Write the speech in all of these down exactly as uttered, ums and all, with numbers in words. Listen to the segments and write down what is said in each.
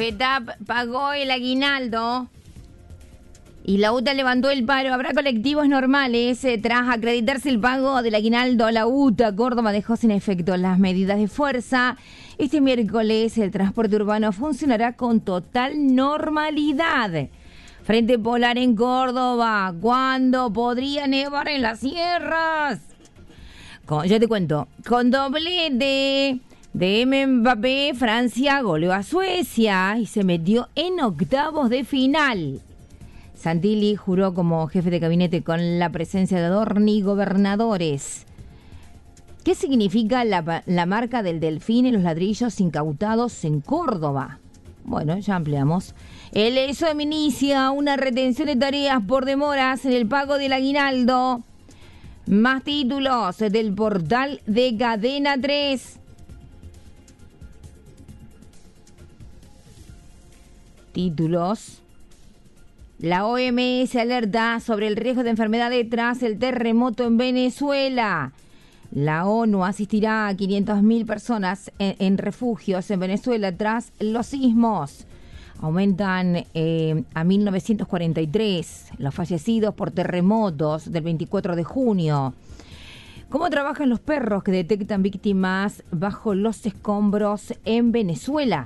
FETAP pagó el aguinaldo y la UTA levantó el paro. Habrá colectivos normales. Eh, tras acreditarse el pago del aguinaldo, la UTA Córdoba dejó sin efecto las medidas de fuerza. Este miércoles el transporte urbano funcionará con total normalidad. Frente polar en Córdoba. ¿Cuándo podría nevar en las sierras? Con, yo te cuento. Con doblete de Mbappé, Francia goleó a Suecia y se metió en octavos de final. Santilli juró como jefe de gabinete con la presencia de Adorni gobernadores. ¿Qué significa la, la marca del delfín en los ladrillos incautados en Córdoba? Bueno, ya ampliamos. El E S O M inicia una retención de tareas por demoras en el pago del aguinaldo. Más títulos del portal de Cadena tres. Títulos. La O M S alerta sobre el riesgo de enfermedades tras el terremoto en Venezuela. La ONU asistirá a quinientas mil personas en, en refugios en Venezuela tras los sismos. Aumentan eh, a mil novecientos cuarenta y tres los fallecidos por terremotos del veinticuatro de junio. ¿Cómo trabajan los perros que detectan víctimas bajo los escombros en Venezuela?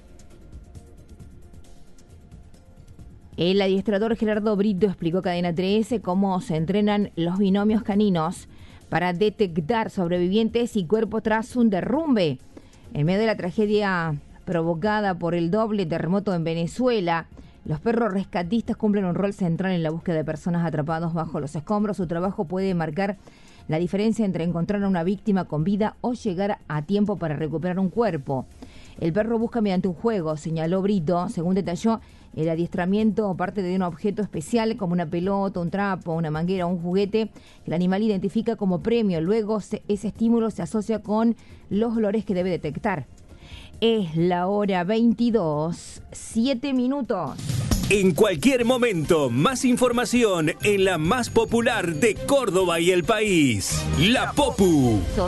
El adiestrador Gerardo Brito explicó a Cadena trece cómo se entrenan los binomios caninos para detectar sobrevivientes y cuerpos tras un derrumbe. En medio de la tragedia provocada por el doble terremoto en Venezuela, los perros rescatistas cumplen un rol central en la búsqueda de personas atrapadas bajo los escombros. Su trabajo puede marcar la diferencia entre encontrar a una víctima con vida o llegar a tiempo para recuperar un cuerpo. El perro busca mediante un juego, señaló Brito. Según detalló, el adiestramiento parte de un objeto especial como una pelota, un trapo, una manguera o un juguete que el animal identifica como premio. Luego se, ese estímulo se asocia con los olores que debe detectar. Es la hora veintidós, siete minutos. En cualquier momento, más información en la más popular de Córdoba y el país. La Popu.